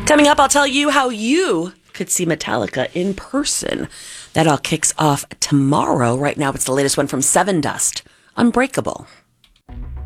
Coming up, I'll tell you how you could see Metallica in person. That all kicks off tomorrow. Right now, it's the latest one from Sevendust, Unbreakable.